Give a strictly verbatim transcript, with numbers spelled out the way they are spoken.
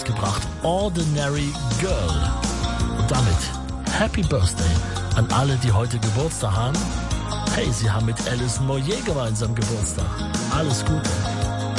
rausgebracht. Ordinary Girl. Und damit Happy Birthday an alle, die heute Geburtstag haben. Hey, sie haben mit Alison Moyet gemeinsam Geburtstag. Alles Gute.